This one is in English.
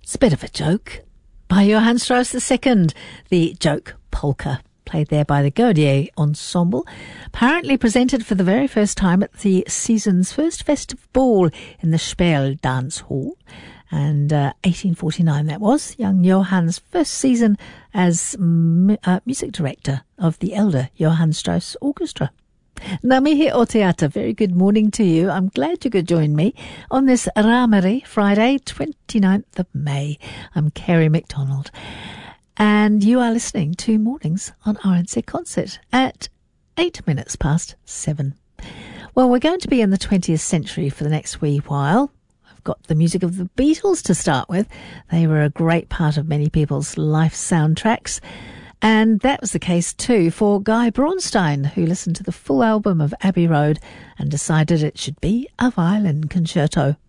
It's a bit of a joke by Johann Strauss II, the joke polka, played there by the Gaudier Ensemble, apparently presented for the very first time at the season's first festive ball in the Speel Dance Hall. And 1849 that was, young Johann's first season as music director of the elder Johann Strauss Orchestra. Namihi o Teata, very good morning to you. I'm glad you could join me on this Ramari Friday, 29th of May. I'm Kerry McDonald, and you are listening to Mornings on RNZ Concert at 8 minutes past 7. Well, we're going to be in the 20th century for the next wee while. I've got the music of the Beatles to start with. They were a great part of many people's life soundtracks. And that was the case too for Guy Braunstein, who listened to the full album of Abbey Road and decided it should be a violin concerto.